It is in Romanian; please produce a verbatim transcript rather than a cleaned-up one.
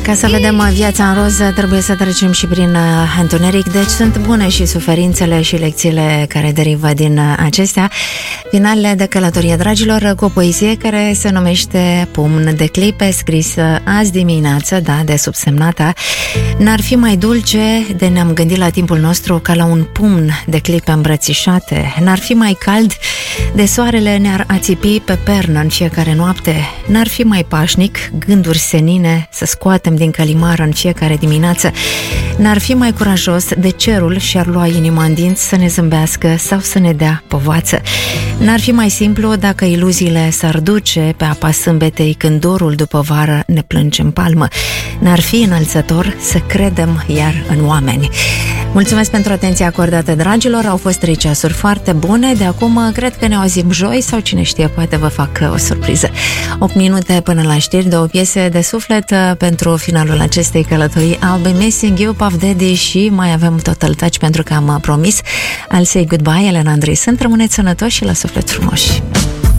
Ca să vedem viața în roz, trebuie să trecem și prin întuneric, deci sunt bune și suferințele și lecțiile care derivă din acestea. Finalele de călătorie, dragilor, cu o poezie care se numește Pumn de clipe, scrisă azi dimineață, da, de subsemnata. N-ar fi mai dulce de ne-am gândit la timpul nostru ca la un pumn de clipe îmbrățișate. N-ar fi mai cald de soarele ne-ar ațipi pe pernă în fiecare noapte. N-ar fi mai pașnic gânduri senine să scoatem din călimară în fiecare dimineață. N-ar fi mai curajos de cerul și-ar lua inima în dinți să ne zâmbească sau să ne dea povață. N-ar fi mai simplu dacă iluziile s-ar duce pe apa sâmbetei când dorul după vară ne plânge în palmă. N-ar fi înălțător să credem iar în oameni. Mulțumesc pentru atenția acordată, dragilor, au fost trei ceasuri foarte bune, de acum cred că ne auzim joi sau cine știe, poate vă fac o surpriză. opt minute până la știri, două piese de suflet pentru finalul acestei călătorii. I'll Be Missing You, Puff Daddy și mai avem Total Touch pentru că am promis. I'll Say Goodbye, Elena Andrei. Sunt, rămâneți sănătoși și la suflet frumoși.